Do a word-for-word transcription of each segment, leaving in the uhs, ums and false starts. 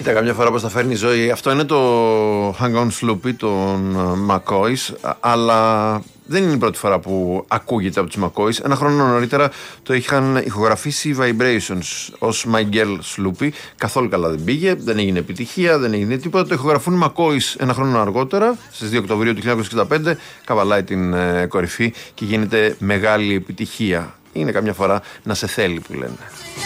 Κοίτα, καμιά φορά πως τα φέρνει η ζωή. Αυτό είναι το Hang On Sloopy των McCoys, αλλά δεν είναι η πρώτη φορά που ακούγεται από τους McCoys. Ένα χρόνο νωρίτερα το είχαν ηχογραφήσει οι Vibrations ως My Girl Sloopy. Καθόλου καλά δεν πήγε, δεν έγινε επιτυχία, δεν έγινε τίποτα. Το ηχογραφούν οι McCoys ένα χρόνο αργότερα, στις δύο Οκτωβρίου του χίλια εννιακόσια εξήντα πέντε. Καβαλάει την ε, κορυφή και γίνεται μεγάλη επιτυχία. Είναι καμιά φορά να σε θέλει που λένε.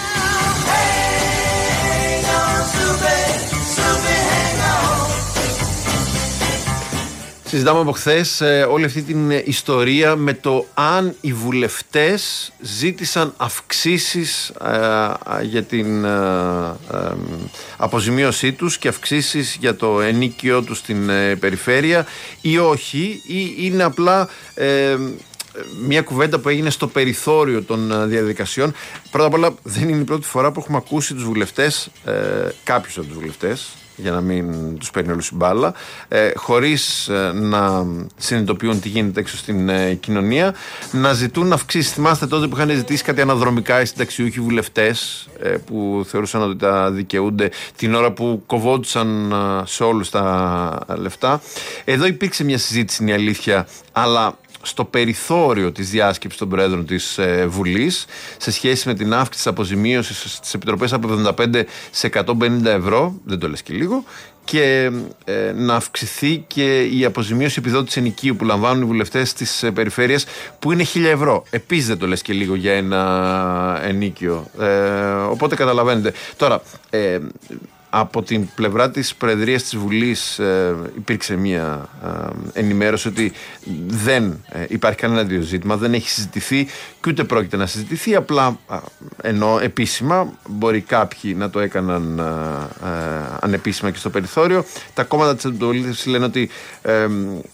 Συζητάμε από χθες ε, όλη αυτή την ε, ιστορία με το αν οι βουλευτές ζήτησαν αυξήσεις ε, για την ε, ε, αποζημίωσή τους και αυξήσεις για το ενίκιο τους στην ε, περιφέρεια ή όχι, ή είναι απλά ε, μια κουβέντα που έγινε στο περιθώριο των διαδικασιών. Πρώτα απ' όλα, δεν είναι η πρώτη φορά που έχουμε ακούσει τους βουλευτές, ε, κάποιους από τους βουλευτές, για να μην τους παίρνει όλους η μπάλα, ε, χωρίς ε, να συνειδητοποιούν τι γίνεται έξω στην ε, κοινωνία, να ζητούν αυξήσεις. Θυμάστε τότε που είχαν ζητήσει κάτι αναδρομικά οι συνταξιούχοι βουλευτές, ε, που θεωρούσαν ότι τα δικαιούνται την ώρα που κοβόντουσαν ε, σε όλους τα λεφτά. Εδώ υπήρξε μια συζήτηση, είναι η αλήθεια, αλλά στο περιθώριο της διάσκεψης των Προέδρων της ε, Βουλής, σε σχέση με την αύξηση της αποζημίωσης στις επιτροπές από εβδομήντα πέντε σε εκατόν πενήντα ευρώ, δεν το λες και λίγο, και ε, να αυξηθεί και η αποζημίωση επιδότηση ενοικίου που λαμβάνουν οι βουλευτές της ε, περιφέρειας, που είναι χίλια ευρώ. Επίσης δεν το λες και λίγο για ένα ενίκιο. Ε, οπότε καταλαβαίνετε. Τώρα, ε, από την πλευρά της Προεδρίας της Βουλής ε, υπήρξε μια ε, ενημέρωση ότι δεν ε, υπάρχει κανένα δύο ζήτημα, δεν έχει συζητηθεί και ούτε πρόκειται να συζητηθεί, απλά ε, ενώ επίσημα μπορεί κάποιοι να το έκαναν ε, ε, ανεπίσημα και στο περιθώριο. Τα κόμματα της αντιπολίτευσης λένε ότι ε,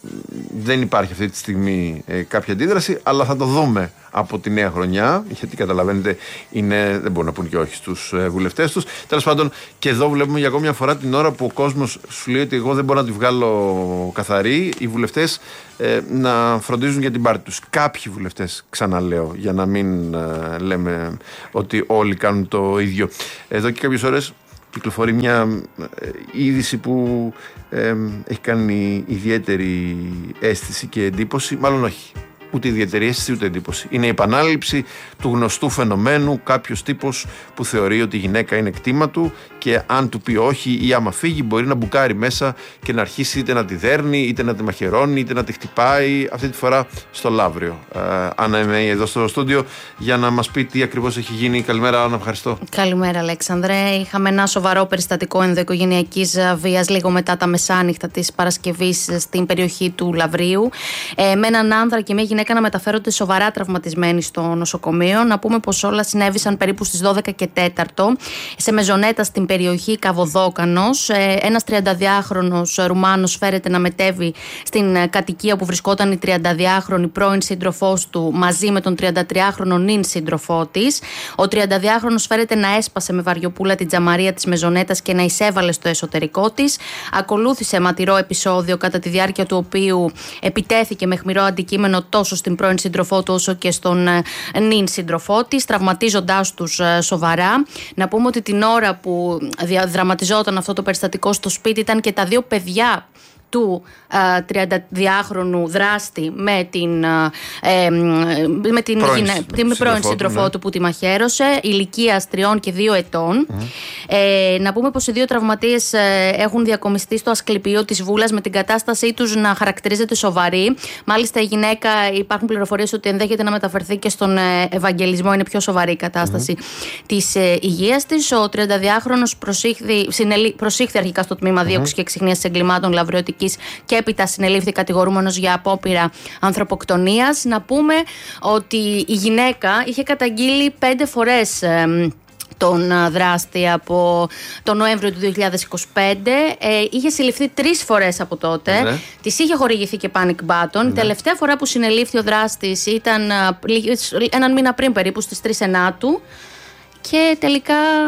δεν υπάρχει αυτή τη στιγμή ε, κάποια αντίδραση, αλλά θα το δούμε από τη νέα χρονιά, γιατί καταλαβαίνετε είναι, δεν μπορούν να πούν και όχι στους ε, βουλευτές τους. Τέλος πάντων, και εδώ βλέπουμε για ακόμη μια φορά την ώρα που ο κόσμος σου λέει ότι εγώ δεν μπορώ να τη βγάλω καθαρή, οι βουλευτές ε, να φροντίζουν για την πάρτη τους. Κάποιοι βουλευτές, ξαναλέω, για να μην ε, λέμε ότι όλοι κάνουν το ίδιο. Εδώ και κάποιες ώρες κυκλοφορεί μια ε, είδηση που ε, έχει κάνει ιδιαίτερη αίσθηση και εντύπωση, μάλλον όχι. Ούτε ιδιαίτερη αίσθηση ούτε εντύπωση. Είναι η επανάληψη του γνωστού φαινομένου, κάποιος τύπος που θεωρεί ότι η γυναίκα είναι κτήμα του και αν του πει όχι ή άμα φύγει μπορεί να μπουκάρει μέσα και να αρχίσει είτε να τη δέρνει, είτε να τη μαχαιρώνει, είτε να τη χτυπάει, αυτή τη φορά στο Λαύριο. Ε, Άννα είμαι εδώ στο στούντιο για να μας πει τι ακριβώς έχει γίνει. Καλημέρα Άννα, ευχαριστώ. Καλημέρα Αλέξανδρε. Είχαμε ένα σοβαρό περιστατικό ενδοοικογενειακής βίας λίγο μετά τα μεσάνυχτα της Παρασκευής στην περιοχή του Λαυρίου. Ε, με έναν άνδρα και μια γυναίκα να μεταφέρονται σοβαρά τραυματισμένοι στο νοσοκομείο. Να πούμε πως όλα συνέβησαν περίπου στις δώδεκα και τέταρτο σε μεζονέτα στην περιοχή Καβοδόκανος. Ένας τριανταδυάχρονος Ρουμάνος φέρεται να μετέβει στην κατοικία που βρισκόταν η τριανταδυάχρονη πρώην σύντροφός του μαζί με τον τριαντατριάχρονο νυν σύντροφό της. Ο τριανταδυάχρονος φέρεται να έσπασε με βαριοπούλα την τζαμαρία της μεζονέτας και να εισέβαλε στο εσωτερικό της. Ακολούθησε αιματηρό επεισόδιο κατά τη διάρκεια του οποίου επιτέθηκε με αιχμηρό αντικείμενο τόσο στην πρώην σύντροφό του όσο και στον νυν σύντροφό της, τραυματίζοντάς τους σοβαρά. Να πούμε ότι την ώρα που διαδραματιζόταν αυτό το περιστατικό στο σπίτι ήταν και τα δύο παιδιά του τριανταδυάχρονου δράστη με την, ε, με την πρώην, γυναι... την πρώην σύντροφό ναι. του που τη μαχαίρωσε, ηλικίας τριών και δύο ετών. Mm. Ε, να πούμε πως οι δύο τραυματίες ε, έχουν διακομιστεί στο Ασκληπείο της Βούλας με την κατάστασή τους να χαρακτηρίζεται σοβαρή. Μάλιστα η γυναίκα, υπάρχουν πληροφορίες ότι ενδέχεται να μεταφερθεί και στον ε, Ευαγγελισμό, είναι πιο σοβαρή η κατάσταση mm. της ε, υγείας της. Ο τριανταδυάχρονος προσήχθη, συνελή, προσήχθη αρχικά στο τμήμα mm. δίωξης και εξιχνίας εγκλημάτων Λαβριωτικής και έπειτα συνελήφθη κατηγορούμενος για απόπειρα ανθρωποκτονίας. Να πούμε ότι η γυναίκα είχε καταγγείλει πέντε φορές ε, τον δράστη από τον Νοέμβριο του δύο χιλιάδες είκοσι πέντε. Ε, είχε συλληφθεί τρεις φορές από τότε. Ναι. Της είχε χορηγηθεί και panic button. Ναι. Η τελευταία φορά που συνελήφθη ο δράστης ήταν έναν μήνα πριν, περίπου στις τρεις Ενάτου. Και τελικά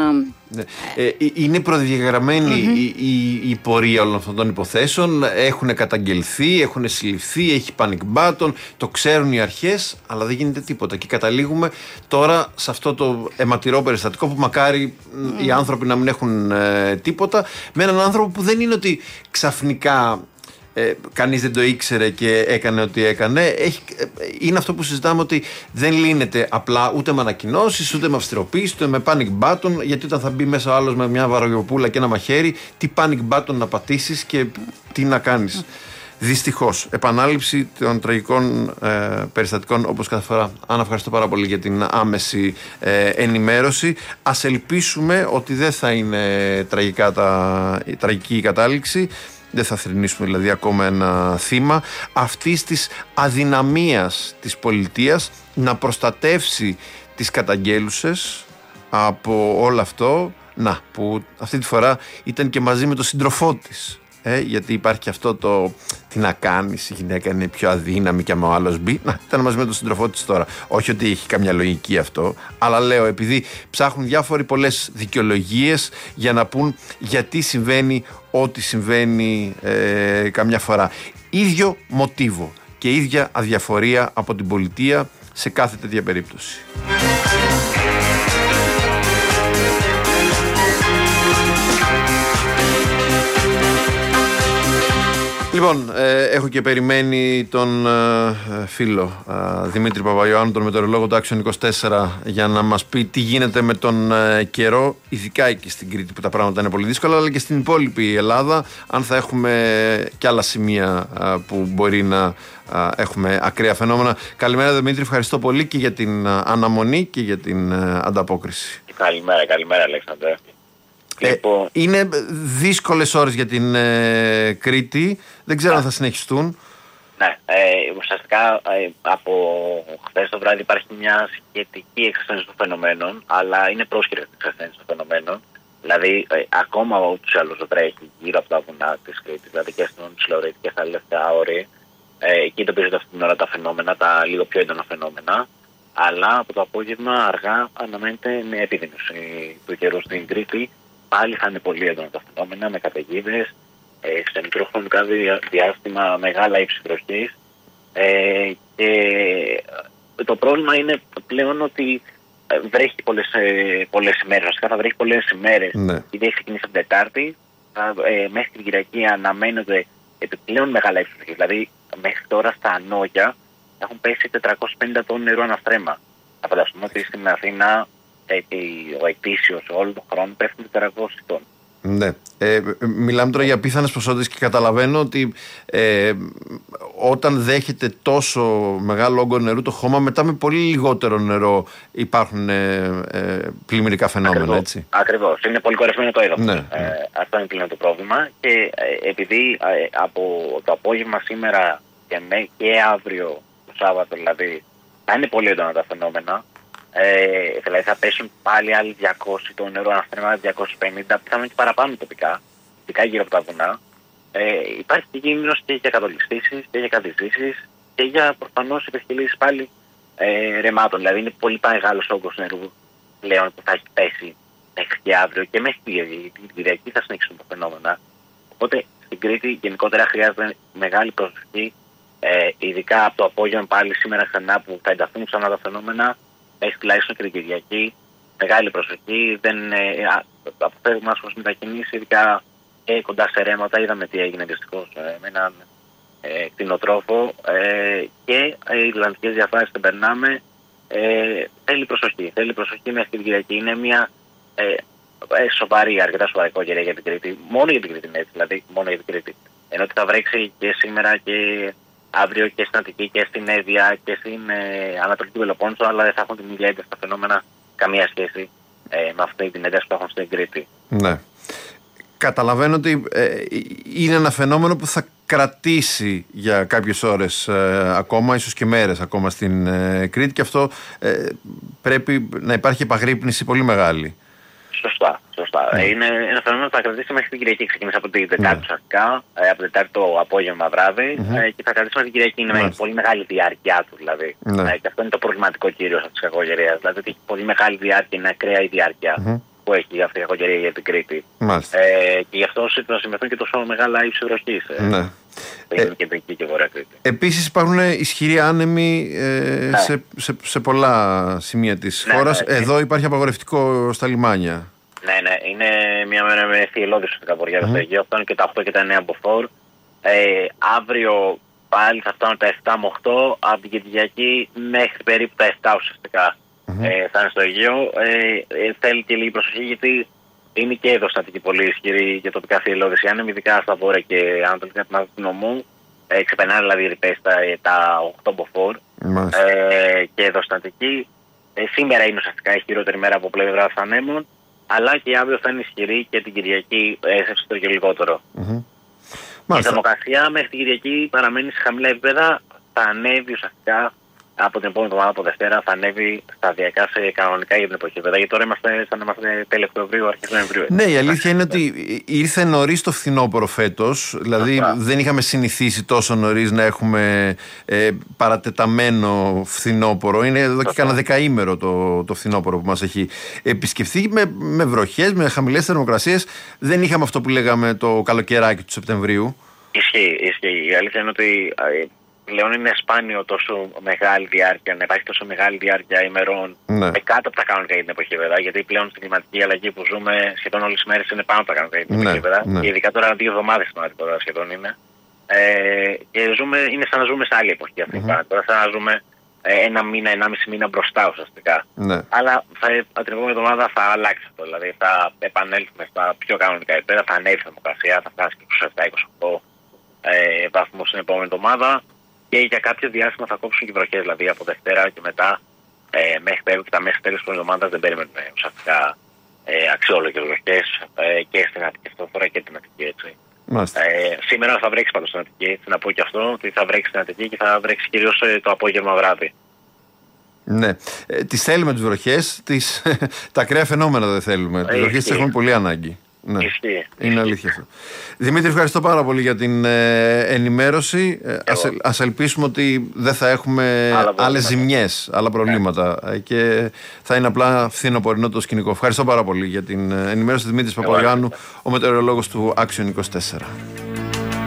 Ναι. Ε, είναι προδιαγραμμένη mm-hmm. η, η, η πορεία όλων αυτών των υποθέσεων. Έχουν καταγγελθεί, έχουν συλληφθεί, έχει panic button, το ξέρουν οι αρχές, αλλά δεν γίνεται τίποτα. Και καταλήγουμε τώρα σε αυτό το αιματηρό περιστατικό που μακάρι mm. οι άνθρωποι να μην έχουν ε, τίποτα, με έναν άνθρωπο που δεν είναι ότι ξαφνικά Ε, κανείς δεν το ήξερε και έκανε ό,τι έκανε. Έχει, είναι αυτό που συζητάμε, ότι δεν λύνεται απλά ούτε με ανακοινώσεις, ούτε με αυστηροποίηση, ούτε με panic button. Γιατί όταν θα μπει μέσα ο άλλος με μια βαρογιοπούλα και ένα μαχαίρι, τι panic button να πατήσεις και τι να κάνεις. Δυστυχώς, επανάληψη των τραγικών ε, περιστατικών όπως κάθε φορά. Άννα, ευχαριστώ πάρα πολύ για την άμεση ε, ενημέρωση. Ας ελπίσουμε ότι δεν θα είναι τραγικά τα, η τραγική η κατάληξη. Δεν θα θρηνήσουμε δηλαδή ακόμα ένα θύμα αυτής της αδυναμίας της πολιτείας να προστατεύσει τις καταγγέλουσες από όλο αυτό. Να, που αυτή τη φορά ήταν και μαζί με τον σύντροφό της. Ε, γιατί υπάρχει και αυτό το τι να κάνεις, η γυναίκα είναι πιο αδύναμη και άμα ο άλλος μπει. Να, ήταν μαζί με τον σύντροφό της τώρα. Όχι ότι έχει καμιά λογική αυτό, αλλά λέω, επειδή ψάχνουν διάφοροι πολλές δικαιολογίες για να πούν γιατί συμβαίνει ό,τι συμβαίνει ε, καμιά φορά. Ίδιο μοτίβο και ίδια αδιαφορία από την πολιτεία σε κάθε τέτοια περίπτωση. Λοιπόν, ε, έχω και περιμένει τον ε, φίλο ε, Δημήτρη Παπαϊωάννου, τον μετεωρολόγο του Action είκοσι τέσσερα, για να μας πει τι γίνεται με τον ε, καιρό, ειδικά εκεί στην Κρήτη που τα πράγματα είναι πολύ δύσκολα, αλλά και στην υπόλοιπη Ελλάδα, αν θα έχουμε και άλλα σημεία ε, που μπορεί να ε, έχουμε ακραία φαινόμενα. Καλημέρα Δημήτρη, ευχαριστώ πολύ και για την ε, αναμονή και για την ε, ανταπόκριση. Καλημέρα, καλημέρα Αλέξανδρε. Ε, λοιπόν, είναι δύσκολες ώρες για την ε, Κρήτη. Δεν ξέρω ναι. αν θα συνεχιστούν. Ναι, ε, ουσιαστικά ε, από χθες το βράδυ υπάρχει μια σχετική εξασθένωση των φαινομένων, αλλά είναι πρόσχερη αυτή η εξασθένωση των φαινομένων. Δηλαδή, ε, ακόμα ούτως ή άλλως βρέχει γύρω από τα βουνά της Κρήτης, δηλαδή και στον Ψιλορείτη και στα Λευκά Όρη. Ε, εκεί εντοπίζονται αυτή την ώρα τα φαινόμενα, τα λίγο πιο έντονα φαινόμενα. Αλλά από το απόγευμα αργά αναμένεται μια επιδείνωση του καιρού στην Κρήτη. Πάλι θα είναι πολύ έντονα τα φαινόμενα, με καταιγίδες, ε, σε μικρό χρονικά διάστημα μεγάλα ύψη βροχής. Ε, και το πρόβλημα είναι πλέον ότι βρέχει πολλές, ε, πολλές ημέρες. Βασικά θα βρέχει πολλές ημέρες. Ναι. Ήδη έχει ξεκινήσει από την Τετάρτη. Ε, μέχρι την Κυριακή αναμένονται επιπλέον μεγάλα ύψη βροχής. Δηλαδή, μέχρι τώρα στα Ανόγια έχουν πέσει τετρακόσια πενήντα τόνοι νερού αναστρέμα. Θα φανταστούμε ότι στην Αθήνα ο ετήσιος όλο τον χρόνο πέφτουν τετρακόσια τόνοι. Ναι. Ε, μιλάμε τώρα για πίθανες ποσότητες και καταλαβαίνω ότι ε, όταν δέχεται τόσο μεγάλο όγκο νερού το χώμα, μετά με πολύ λιγότερο νερό υπάρχουν ε, ε, πλημμυρικά φαινόμενα. Ακριβώς. Έτσι. Ακριβώς. Είναι πολύ κορεσμένο το έδαφος. Ναι, ε, ναι. Αυτό είναι πλέον το πρόβλημα. Και ε, επειδή ε, από το απόγευμα σήμερα και, με, και αύριο το Σάββατο δηλαδή θα είναι πολύ έντονα τα φαινόμενα. Ε, δηλαδή θα πέσουν πάλι άλλοι διακόσια το νερό αναστρέμα, διακόσια πενήντα, πιθανόν και παραπάνω τοπικά, ειδικά γύρω από τα βουνά. Ε, υπάρχει και κίνδυνος και για κατολιστήσεις και για κατηζήσεις και για προφανώς επισχελήσεις πάλι ε, ρεμάτων. Δηλαδή είναι πολύ μεγάλος όγκος νερού πλέον που θα έχει πέσει μέχρι και αύριο και μέχρι την Κυριακή θα συνεχίσουν τα φαινόμενα. Οπότε στην Κρήτη γενικότερα χρειάζεται μεγάλη προσοχή, ε, ειδικά από το απόγευμα πάλι σήμερα ξανά που θα ενταθούν ξανά τα φαινόμενα. Έχει τουλάχιστον και την Κυριακή μεγάλη προσοχή. Δεν ε, αποφεύγουμε άσχημες μετακινήσεις, ειδικά ε, κοντά σε ρέματα. Είδαμε τι έγινε δυστυχώς ε, με έναν ε, κτηνοτρόφο ε, και ε, οι Ιρλανδικές διαφάσεις δεν περνάμε. Ε, θέλει προσοχή. Θέλει προσοχή μέχρι την Κυριακή. Είναι μια ε, ε, σοβαρή, αρκετά σοβαρή καιρία για την Κρήτη. Μόνο για την Κρήτη είναι έτσι, δηλαδή μόνο για την Κρήτη. Ενώ ότι θα βρέξει και σήμερα και αύριο και στην Αττική και στην Εύβοια και στην ε, Ανατολική Πελοπόννησο, αλλά δεν θα έχουν την ίδια ένταση στα φαινόμενα, καμία σχέση ε, με αυτή την ένταση που έχουν στην Κρήτη. Ναι. Καταλαβαίνω ότι ε, είναι ένα φαινόμενο που θα κρατήσει για κάποιες ώρες ε, ακόμα, ίσως και μέρες ακόμα στην ε, Κρήτη, και αυτό ε, πρέπει να υπάρχει επαγρύπνηση πολύ μεγάλη. Σωστά, σωστά. Mm. Είναι ένα φαινόμενο που θα κρατήσει μέχρι την Κυριακή. Ξεκίνησε από την Τετάρτη ουσιαστικά, mm. από την Τετάρτη το απόγευμα βράδυ mm-hmm. και θα κρατήσει μέχρι την Κυριακή. Είναι mm. πολύ μεγάλη διάρκεια του δηλαδή. Mm. Και αυτό είναι το προβληματικό κυρίως αυτή τη κακοκαιρία. Δηλαδή ότι έχει πολύ μεγάλη διάρκεια, είναι ακραία η διάρκεια. Mm-hmm. που έχει αυτή η κακοκαιρία για την Κρήτη. Ε, και γι' αυτό να συμμετέχουν και τόσο μεγάλα ύψη βροχής. Ε, ναι. Στην κεντρική και βορρά Κρήτη. Επίσης υπάρχουν ισχυροί άνεμοι ε, ναι. σε, σε, σε πολλά σημεία της ναι, χώρας. Ναι, ναι. Εδώ υπάρχει απαγορευτικό στα λιμάνια. Ναι, ναι. Είναι μια μέρα με θυελώδη ουσιαστικά βορειά στο Αιγαίο. Φτάνουν και τα οκτώ και τα εννέα μποφόρ. Ε, αύριο πάλι θα φτάνουν τα επτά με οκτώ. Από την Κυριακή μέχρι περίπου τα επτά ουσιαστικά mm-hmm. ε, θα είναι στο Αιγαίο. Ε, ε, θέλει και λίγη προσοχή γιατί είναι και εδώ στατική πολύ ισχυρή για τοπικά θυελώδη άνεμοι, ειδικά στα βόρεια και ανατολικά τμήματα του νομού. Ε, ξεπερνάνε δηλαδή ρηπές τα, τα οκτώ μποφόρ mm-hmm. ε, και εδώ στατική. Ε, σήμερα είναι ουσιαστικά η χειρότερη μέρα από πλευρά ανέμων. Αλλά και αύριο θα είναι ισχυρή και την Κυριακή σε και λιγότερο. Mm-hmm. Η θερμοκρασία μέχρι την Κυριακή παραμένει σε χαμηλά επίπεδα. Θα ανέβει ουσιαστικά από την επόμενη εβδομάδα από Δευτέρα, θα ανέβει σταδιακά σε κανονικά για την εποχή. Βέβαια, γιατί τώρα είμαστε σαν να είμαστε τέλη Οκτωβρίου, αρχές Νοεμβρίου. Ναι, η αλήθεια είναι ότι ήρθε νωρίς το φθινόπωρο φέτος. Δηλαδή, Αυτά. δεν είχαμε συνηθίσει τόσο νωρίς να έχουμε ε, παρατεταμένο φθινόπωρο. Είναι εδώ και κάνα δεκαήμερο το, το φθινόπωρο που μας έχει επισκεφθεί με, με βροχές, με χαμηλές θερμοκρασίες. Δεν είχαμε αυτό που λέγαμε το καλοκαιράκι του Σεπτεμβρίου. Ισχύει, ισχύει. Η αλήθεια είναι ότι πλέον είναι σπάνιο τόσο μεγάλη διάρκεια, να υπάρχει τόσο μεγάλη διάρκεια ημερών ναι. κάτω από τα κανονικά για την εποχή, βέβαια. Γιατί πλέον στην κλιματική αλλαγή που ζούμε σχεδόν όλες τις μέρες είναι πάνω από τα κανονικά για την ναι, εποχή, βέβαια. Ναι. Και ειδικά τώρα δύο εβδομάδες τώρα σχεδόν είναι. Ε, και ζούμε, είναι σαν να ζούμε σε άλλη εποχή αυτή. Mm-hmm. Τώρα σαν να ζούμε ε, ένα μήνα, ενάμιση μήνα μπροστά ουσιαστικά. Ναι. Αλλά θα, την επόμενη εβδομάδα θα αλλάξει αυτό. Δηλαδή θα επανέλθουμε στα πιο κανονικά επίπεδα, θα ανέβει η θερμοκρασία, θα φτάσει και στους επτά είκοσι οκτώ ε, βαθμούς την επόμενη εβδομάδα. Και για κάποιο διάστημα θα κόψουν και βροχές, δηλαδή από Δευτέρα και μετά ε, μέχρι περίπου και τα μέχρι τέλος της εβδομάδας δεν περιμένουμε ουσιαστικά ε, αξιόλογες βροχές ε, και στην Αττική, αυτό φορά και την Αττική, έτσι. Ε, σήμερα θα βρέξει πάντως στην Αττική, έτσι, να πω και αυτό, ότι θα βρέξει στην Αττική και θα βρέξει κυρίως ε, το απόγευμα βράδυ. Ναι, ε, τις θέλουμε τις βροχές, τις, τα ακραία φαινόμενα δεν θέλουμε, τις βροχές τις έχουμε πολύ ανάγκη. Ναι. Ισχύει. Είναι αλήθεια αυτό. Δημήτρη, ευχαριστώ πάρα πολύ για την ε, ενημέρωση. Ε, ας, ας ελπίσουμε ότι δεν θα έχουμε άλλες ζημιές, άλλα προβλήματα yeah. και θα είναι απλά φθινοπορεινό το σκηνικό. Ευχαριστώ πάρα πολύ για την ενημέρωση. Δημήτρης Παπαγιάννου, ο μετεωρολόγος του Action είκοσι τέσσερα.